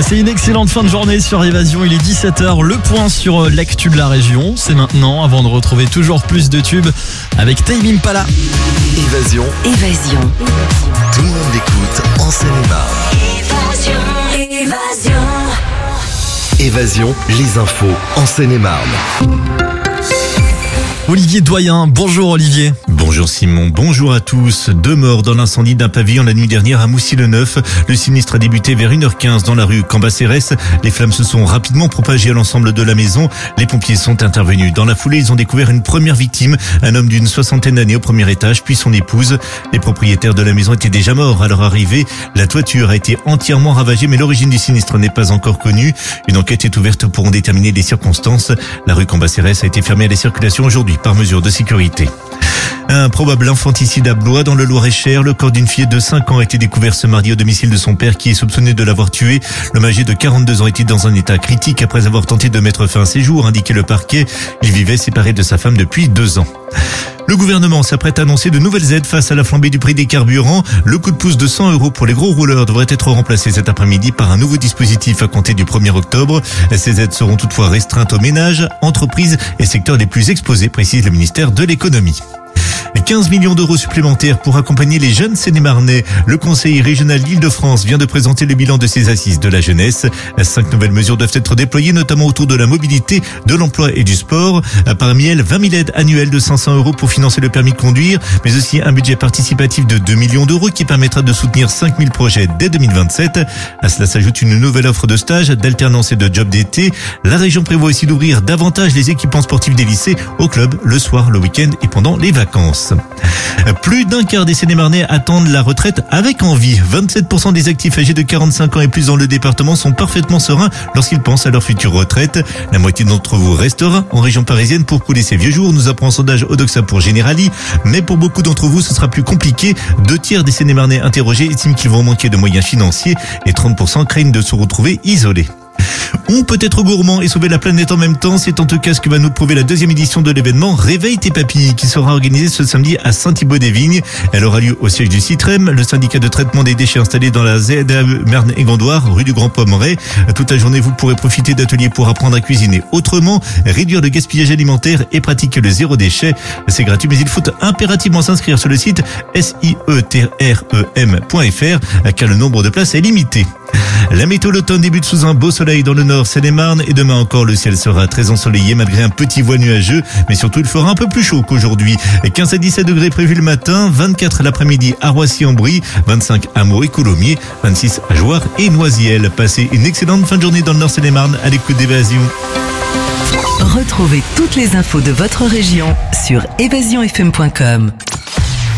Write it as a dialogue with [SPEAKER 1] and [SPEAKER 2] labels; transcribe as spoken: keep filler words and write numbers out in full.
[SPEAKER 1] Passez une excellente fin de journée sur Évasion, il est dix-sept heures, le point sur l'actu de la région, c'est maintenant, avant de retrouver toujours plus de tubes avec Tame Impala.
[SPEAKER 2] Évasion.
[SPEAKER 3] Évasion.
[SPEAKER 2] Tout le monde l'écoute en Seine-et-Marne.
[SPEAKER 3] Évasion. Évasion.
[SPEAKER 2] Évasion, les infos en Seine-et-Marne.
[SPEAKER 1] Olivier Doyen, bonjour Olivier.
[SPEAKER 4] Bonjour Simon, bonjour à tous. Deux morts dans l'incendie d'un pavillon la nuit dernière à Moussy-le-Neuf. Le sinistre a débuté vers une heure quinze dans la rue Cambacérès. Les flammes se sont rapidement propagées à l'ensemble de la maison. Les pompiers sont intervenus. Dans la foulée, ils ont découvert une première victime, un homme d'une soixantaine d'années au premier étage, puis son épouse. Les propriétaires de la maison étaient déjà morts à leur arrivée. La toiture a été entièrement ravagée, mais l'origine du sinistre n'est pas encore connue. Une enquête est ouverte pour en déterminer les circonstances. La rue Cambacérès a été fermée à la circulation aujourd'hui par mesure de sécurité. Un probable infanticide à Blois dans le Loir-et-Cher. Le corps d'une fille de cinq ans a été découvert ce mardi au domicile de son père qui est soupçonné de l'avoir tué. L'homme âgé de quarante-deux ans était dans un état critique après avoir tenté de mettre fin à ses jours, indiquait le parquet. Il vivait séparé de sa femme depuis deux ans. Le gouvernement s'apprête à annoncer de nouvelles aides face à la flambée du prix des carburants. Le coup de pouce de cent euros pour les gros rouleurs devrait être remplacé cet après-midi par un nouveau dispositif à compter du premier octobre. Ces aides seront toutefois restreintes aux ménages, entreprises et secteurs les plus exposés, précise le ministère de l'économie. quinze millions d'euros supplémentaires pour accompagner les jeunes Seine-et-Marnais. Le Conseil régional d'Île-de-France vient de présenter le bilan de ses assises de la jeunesse. Cinq nouvelles mesures doivent être déployées, notamment autour de la mobilité, de l'emploi et du sport. Parmi elles, vingt mille aides annuelles de cinq cents euros pour financer le permis de conduire, mais aussi un budget participatif de deux millions d'euros qui permettra de soutenir cinq mille projets dès deux mille vingt-sept. À cela s'ajoute une nouvelle offre de stage, d'alternance et de job d'été. La région prévoit aussi d'ouvrir davantage les équipements sportifs des lycées au club le soir, le week-end et pendant les vacances. Plus d'un quart des Seine-et-Marnais attendent la retraite avec envie. vingt-sept pour cent des actifs âgés de quarante-cinq ans et plus dans le département sont parfaitement sereins lorsqu'ils pensent à leur future retraite. La moitié d'entre vous restera en région parisienne pour couler ses vieux jours, nous apprend un sondage Odoxa pour Generali. Mais pour beaucoup d'entre vous, ce sera plus compliqué. Deux tiers des Seine-et-Marnais interrogés estiment qu'ils vont manquer de moyens financiers et trente pour cent craignent de se retrouver isolés. On peut être gourmand et sauver la planète en même temps, c'est en tout cas ce que va nous prouver la deuxième édition de l'événement Réveille tes papilles qui sera organisée ce samedi à Saint-Thibaud-des-Vignes. Elle aura lieu au siège du Citrem, le syndicat de traitement des déchets installé dans la Z A E Marne et Gondoire, rue du Grand Pommeret. Toute la journée, vous pourrez profiter d'ateliers pour apprendre à cuisiner autrement, réduire le gaspillage alimentaire et pratiquer le zéro déchet. C'est gratuit, mais il faut impérativement s'inscrire sur le site S I E T R E M point F R car le nombre de places est limité. La météo, l'automne débute sous un beau soleil dans le nord Seine-et-Marne et demain encore le ciel sera très ensoleillé malgré un petit voile nuageux, mais surtout il fera un peu plus chaud qu'aujourd'hui. quinze à dix-sept degrés prévus le matin, vingt-quatre l'après-midi à Roissy-en-Brie, vingt-cinq à Meaux et Coulommiers, vingt-six à Jouarre et Noisiel. Passez une excellente fin de journée dans le nord Seine-et-Marne à l'écoute d'Évasion.
[SPEAKER 3] Retrouvez toutes les infos de votre région sur évasion f m point com.